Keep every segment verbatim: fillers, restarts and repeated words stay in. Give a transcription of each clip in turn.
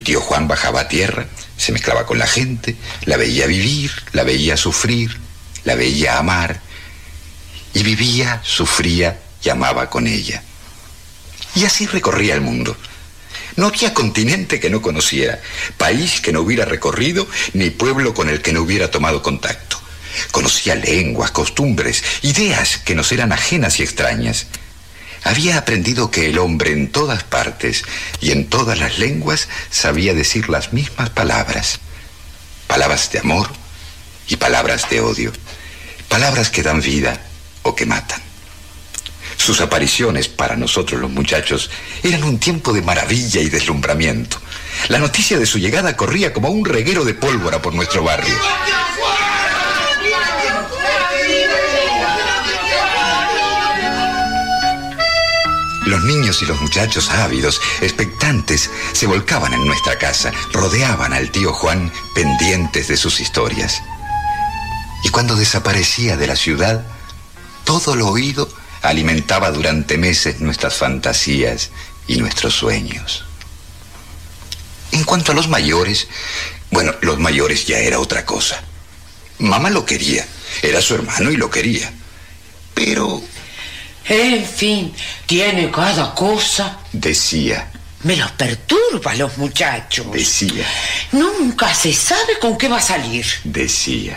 Tío Juan bajaba a tierra, se mezclaba con la gente, la veía vivir, la veía sufrir, la veía amar, y vivía, sufría y amaba con ella. Y así recorría el mundo. No había continente que no conociera, país que no hubiera recorrido, ni pueblo con el que no hubiera tomado contacto. Conocía lenguas, costumbres, ideas que nos eran ajenas y extrañas. Había aprendido que el hombre en todas partes y en todas las lenguas sabía decir las mismas palabras. Palabras de amor y palabras de odio. Palabras que dan vida o que matan. Sus apariciones para nosotros los muchachos eran un tiempo de maravilla y deslumbramiento. La noticia de su llegada corría como un reguero de pólvora por nuestro barrio. Los niños y los muchachos ávidos, expectantes, se volcaban en nuestra casa, rodeaban al tío Juan, pendientes de sus historias. Y cuando desaparecía de la ciudad, todo lo oído alimentaba durante meses nuestras fantasías y nuestros sueños. En cuanto a los mayores, bueno, los mayores ya era otra cosa. Mamá lo quería, era su hermano y lo quería, pero... En fin, tiene cada cosa. Decía. Me los perturba a los muchachos. Decía. Nunca se sabe con qué va a salir. Decía.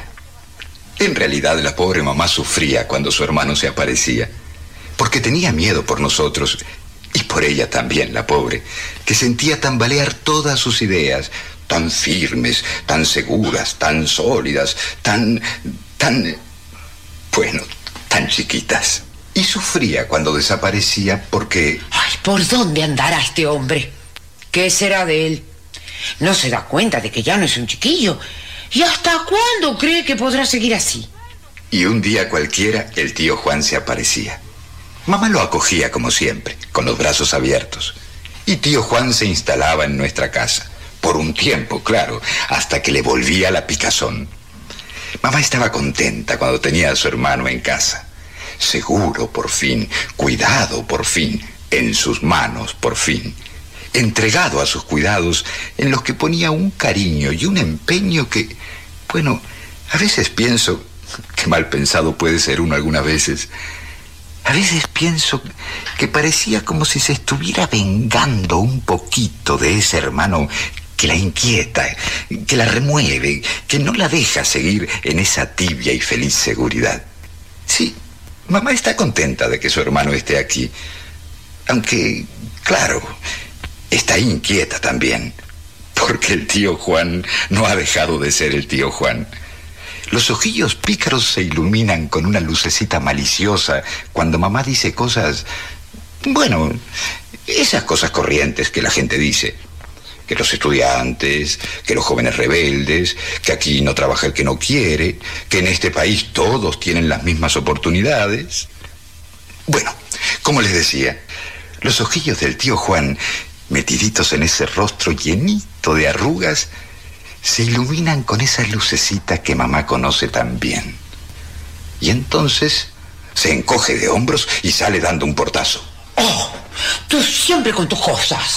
En realidad la pobre mamá sufría cuando su hermano se aparecía, porque tenía miedo por nosotros y por ella también, la pobre, que sentía tambalear todas sus ideas, tan firmes, tan seguras, tan sólidas, tan, tan, bueno, tan chiquitas. Y sufría cuando desaparecía porque... Ay, ¿por dónde andará este hombre? ¿Qué será de él? No se da cuenta de que ya no es un chiquillo. ¿Y hasta cuándo cree que podrá seguir así? Y un día cualquiera el tío Juan se aparecía. Mamá lo acogía como siempre, con los brazos abiertos. Y tío Juan se instalaba en nuestra casa. Por un tiempo, claro, hasta que le volvía la picazón. Mamá estaba contenta cuando tenía a su hermano en casa. Seguro, por fin, cuidado, por fin, en sus manos, por fin, entregado a sus cuidados, en los que ponía un cariño y un empeño que, bueno, a veces pienso, que mal pensado puede ser uno algunas veces, a veces pienso que parecía como si se estuviera vengando un poquito de ese hermano que la inquieta, que la remueve, que no la deja seguir en esa tibia y feliz seguridad. Sí. Mamá está contenta de que su hermano esté aquí, aunque, claro, está inquieta también, porque el tío Juan no ha dejado de ser el tío Juan. Los ojillos pícaros se iluminan con una lucecita maliciosa cuando mamá dice cosas, bueno, esas cosas corrientes que la gente dice. Que los estudiantes, que los jóvenes rebeldes, que aquí no trabaja el que no quiere, que en este país todos tienen las mismas oportunidades. Bueno, como les decía, los ojillos del tío Juan, metiditos en ese rostro llenito de arrugas, se iluminan con esa lucecita que mamá conoce tan bien. Y entonces se encoge de hombros y sale dando un portazo. ¡Oh! Tú siempre con tus cosas.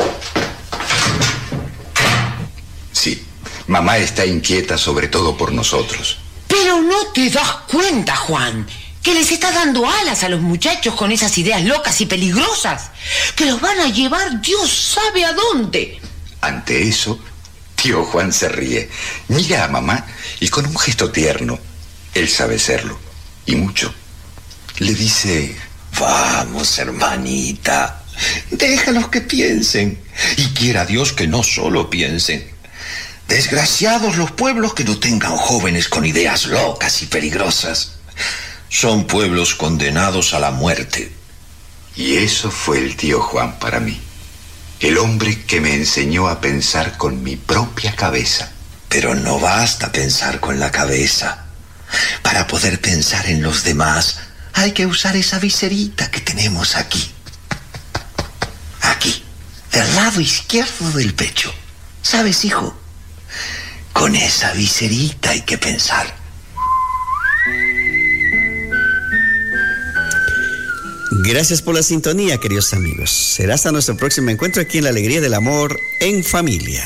Sí, mamá está inquieta sobre todo por nosotros. Pero no te das cuenta, Juan, que les está dando alas a los muchachos con esas ideas locas y peligrosas, que los van a llevar Dios sabe a dónde. Ante eso, tío Juan se ríe, mira a mamá y con un gesto tierno, él sabe serlo, y mucho, le dice: Vamos, hermanita, déjalos que piensen, y quiera Dios que no solo piensen. Desgraciados los pueblos que no tengan jóvenes con ideas locas y peligrosas. Son pueblos condenados a la muerte. Y eso fue el tío Juan para mí. El hombre que me enseñó a pensar con mi propia cabeza. Pero no basta pensar con la cabeza. Para poder pensar en los demás, hay que usar esa viserita que tenemos aquí. Aquí, del lado izquierdo del pecho. ¿Sabes, hijo? Con esa viserita hay que pensar. Gracias por la sintonía, queridos amigos. Será hasta nuestro próximo encuentro aquí en La Alegría del Amor en Familia.